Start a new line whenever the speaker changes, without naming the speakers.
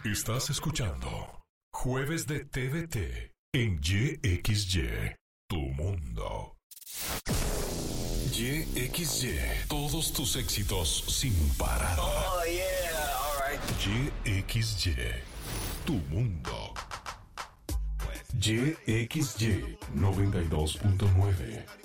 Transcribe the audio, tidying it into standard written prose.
Estás escuchando Jueves de TVT en YXY, tu mundo. YXY, todos tus éxitos sin parar.
Oh, yeah, alright.
YXY, tu mundo. YXY 92.9.